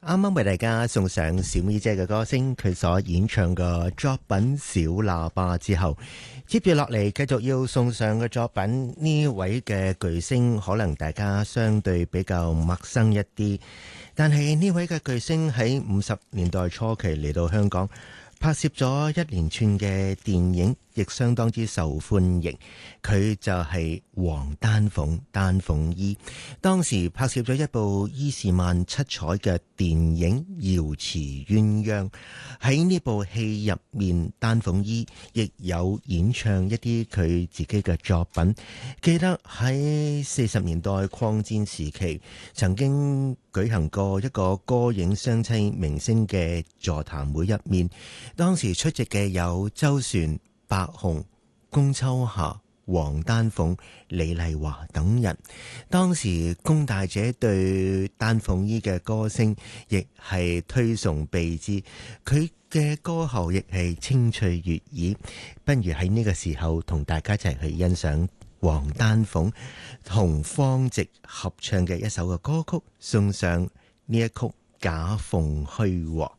啱啱為大家送上小咪姐嘅歌聲，佢所演唱嘅作品《小喇叭》之後，接住落嚟繼續要送上嘅作品，呢位嘅巨星可能大家相對比較陌生一啲，但係呢位嘅巨星喺50年代初期嚟到香港，拍攝咗一連串嘅電影，亦相當之受歡迎。佢就係黃丹鳳，丹鳳姨。當時拍攝咗一部伊士曼七彩嘅電影《瑤池鴛鴦》。喺呢部戲入面，丹鳳姨亦有演唱一啲佢自己嘅作品。記得喺40年代抗戰時期，曾經舉行過一個歌影雙棲明星嘅座談會入面，當時出席嘅有周璇、白虹、龔秋霞、黃丹鳳、李麗華等人。當時龔大姐對丹鳳姨嘅歌聲亦係推崇備至，佢嘅歌喉亦係清脆悅耳。不如喺呢個時候同大家一齊去欣賞黃丹鳳同方直合唱嘅一首嘅歌曲，送上呢一曲《假鳳虛和》。